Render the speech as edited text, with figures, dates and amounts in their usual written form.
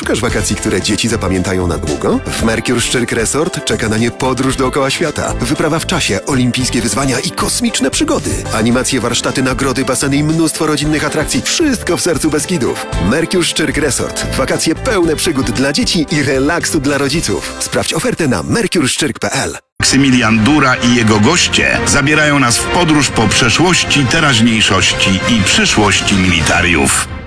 Szukasz wakacji, które dzieci zapamiętają na długo? W Mercure Szczyrk Resort czeka na nie podróż dookoła świata, wyprawa w czasie, olimpijskie wyzwania i kosmiczne przygody. Animacje, warsztaty, nagrody, baseny i mnóstwo rodzinnych atrakcji. Wszystko w sercu Beskidów. Mercure Szczyrk Resort. Wakacje pełne przygód dla dzieci i relaksu dla rodziców. Sprawdź ofertę na mercureszczyrk.pl. Maksymilian Dura i jego goście zabierają nas w podróż po przeszłości, teraźniejszości i przyszłości militariów.